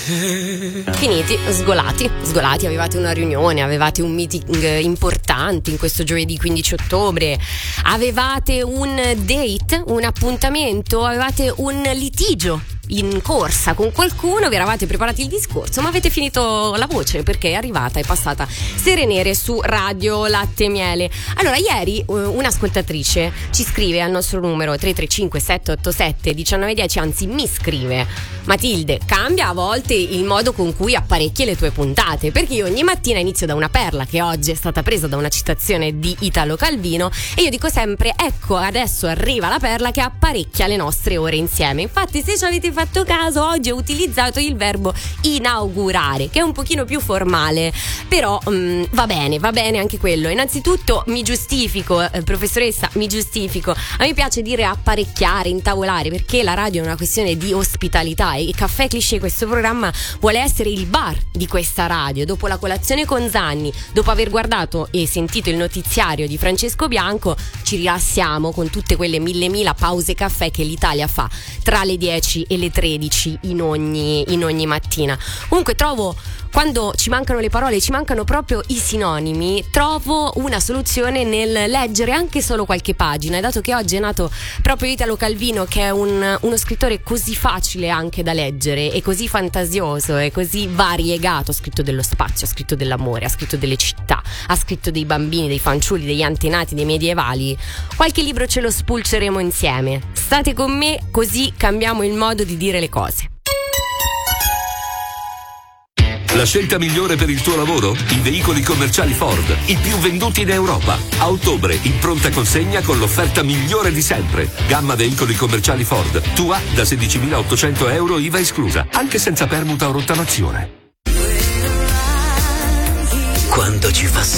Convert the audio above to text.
Finiti, sgolati, avevate una riunione, avevate un meeting importante in questo giovedì 15 ottobre, avevate un date, un appuntamento, avevate un litigio in corsa con qualcuno, vi eravate preparati il discorso, ma avete finito la voce perché è passata Serenere su Radio Latte e Miele. Allora, ieri un'ascoltatrice ci scrive al nostro numero 335 787 1910, anzi mi scrive: Matilde, cambia a volte il modo con cui apparecchi le tue puntate, perché io ogni mattina inizio da una perla che oggi è stata presa da una citazione di Italo Calvino e io dico sempre: ecco, adesso arriva la perla che apparecchia le nostre ore insieme. Infatti, se ci avete fatto caso, oggi ho utilizzato il verbo inaugurare, che è un pochino più formale, però va bene anche quello. Innanzitutto mi giustifico, professoressa, a me piace dire apparecchiare, intavolare, perché la radio è una questione di ospitalità e Caffè Cliché, questo programma, vuole essere il bar di questa radio. Dopo la colazione con Zanni, dopo aver guardato e sentito il notiziario di Francesco Bianco, ci rilassiamo con tutte quelle mille pause caffè che l'Italia fa tra le 10 e le 13 in ogni mattina. Comunque trovo, quando ci mancano le parole, ci mancano proprio i sinonimi, trovo una soluzione nel leggere anche solo qualche pagina. E dato che oggi è nato proprio Italo Calvino, che è uno scrittore così facile anche da leggere e così fantasioso e così variegato, ha scritto dello spazio, ha scritto dell'amore, ha scritto delle città, ha scritto dei bambini, dei fanciulli, degli antenati, dei medievali, qualche libro ce lo spulceremo insieme. State con me, così cambiamo il modo di dire le cose. La scelta migliore per il tuo lavoro? I veicoli commerciali Ford, i più venduti in Europa. A ottobre, in pronta consegna con l'offerta migliore di sempre. Gamma veicoli commerciali Ford, tua da 16.800 euro IVA esclusa, anche senza permuta o rottamazione. Quando ci fa